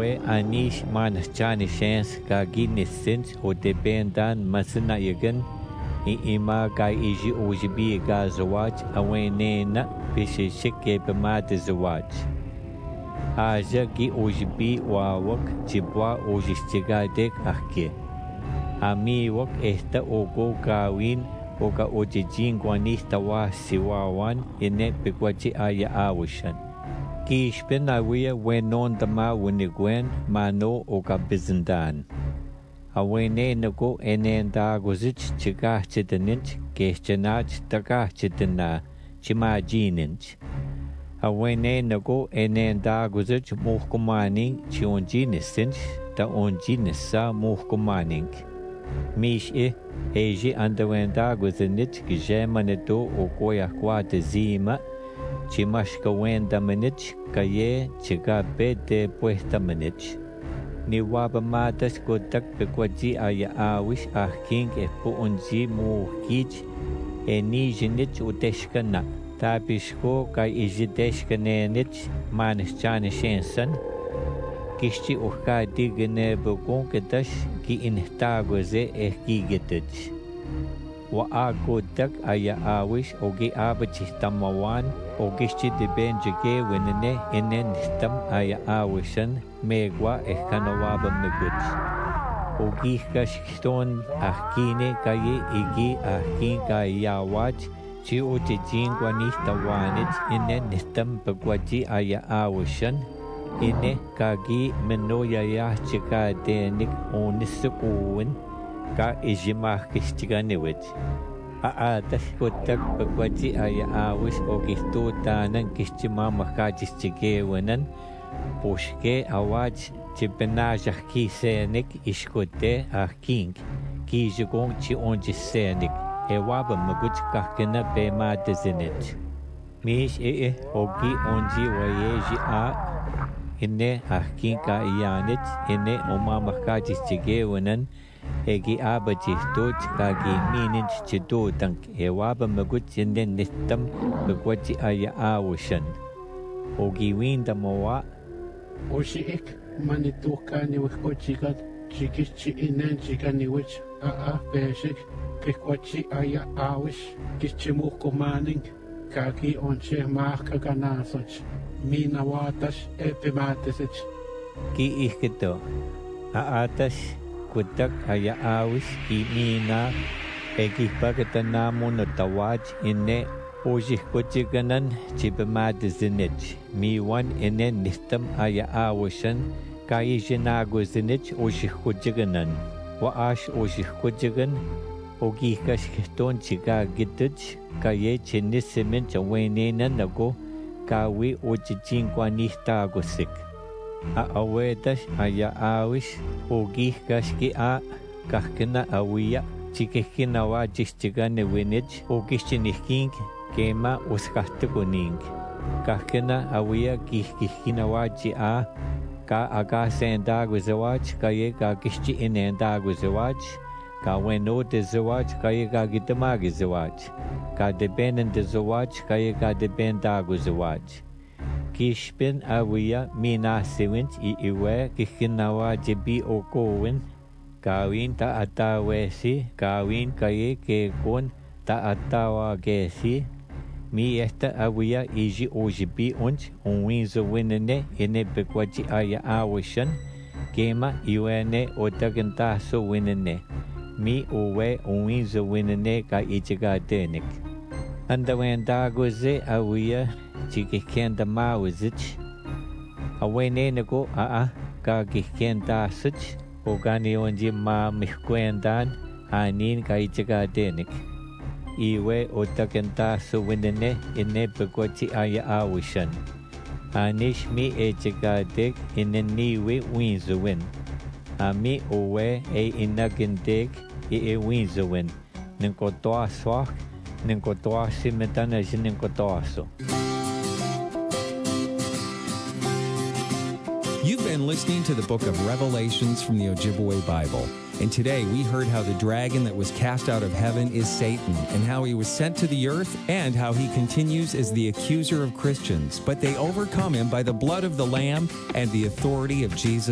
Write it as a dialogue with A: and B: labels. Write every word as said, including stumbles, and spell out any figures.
A: awe anish manas chani shens ka ginisins o dependan masina yagan i ima ka iji ujibi ga zawaj awe nena bishishik ke bemad zawaj aja gi ujibi wawak jibwa ujistigadek ahke ami wak esta ogo kawin oga ojijin guanista wa siwawan ine pekwachi aya awishan Kishpin awia wenon dama winigwen mano oga bizindan. Awene nago enenda gozich chigah chitinich keshchanach tagah chitina chimajinich. Awene nago enenda gozich muhkumaning chionjinisinch ta onjinisa muhkumaning. Mish e eji andawenda gozinich gijemaneto okoya kwate zima Chimashka wenda minich, kaye, chiga pete puesta minich. Ni waba matas kotak pekwaji aya awish ahking e puunji mu kich, e ni jinich uteshkana. Tapishko ka ijideshkane nich, manis chane shensan. Kishchi uka digene bukon ketash ki inhtagoze e kigetich. Wa agodak aya awish ogi abachistamawan ogishi de benjige wenene inen stam aya awishan megwa ekanawaba meguch ogi kashton ahkine kaye igi ahkin kayawach chi uchijingwa nihtawanich inen stam pagwaji aya awishan ine kagi menoya yachika denik onisukun ka ijimah kistiganewich. Aatas kotak pagwaji aya awis o kistuta ng kistimama kajistigewanan pushke awaj chipenajah kisenik iskote ahking kijugong chi onjisenik ewaba maguch kahkina bema dezinich. Mish ee ogi onji wayeji a ine ahking ka iyanich ine umama kajistigewanan Egi abaji doj kagi minin chido dank ewaba magut jinden nistam begwaji aya awishan. Ogi winda mawa.
B: Oshi ik manituka ni wikochigat chikichi inen chigani wich a a peshik kikwachi aya awish kichimuko maning kagi onche maka ganasoch mina watash epimatesich.
A: Ki ikito aatash kutak aya awis imina ekipakatanamo no tawaj ine ujihkochikanan chipemadizinich miwan ine nistam aya awishan kaijinagozinich ujihkochikanan waash ujihkochikan ogihkashkihton chikagitich kaye chinisimin chawenenan nago kawi uchichinkwanihtaagosik Aawetas aya awish ogih kaski a kahkina awiya chikikina wajistigane winich ogishtinihking kema uskahtukuning kahkina awiya kihkihkina waji a ka aga sendago zawaj kaye ka kishchi inendago zawaj ka weno de zawaj kaye ka gitamagi zawaj ka dependen de zawaj kaye ka dependago zawaj Kishpin awiya mina siwint i iwe kikinawa jibi okowin kawin ta atawesi kawin kaye kekon ta atawa gesi mi esta awiya iji ojibi unch unwinzo winene ine bekwaji aya awishan kema iwene otagantaso winene mi uwe unwinzo winene ka ichigadenik andawendagoze awiya chikikenda mawizich awene nago a a ka kikenda such ogani onji ma mihkwendan anin ka ichigadenik iwe otakenta suwinene ine pekwachi aya awishan anish mi echigadek ineniwe winzuwin ami uwe e inagendek i e winzuwin ninkotoa swak ninkotoa simetana jininkotoaso.
C: You've been listening to the book of Revelations from the Ojibwe Bible. And today we heard how the dragon that was cast out of heaven is Satan, and how he was sent to the earth, and how he continues as the accuser of Christians. But they overcome him by the blood of the Lamb and the authority of Jesus.